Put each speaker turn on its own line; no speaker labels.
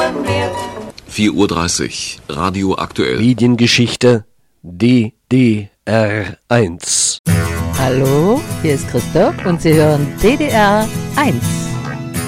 4:30 Uhr, Radio aktuell.
Mediengeschichte DDR1.
Hallo, hier ist Christoph und Sie hören DDR 1.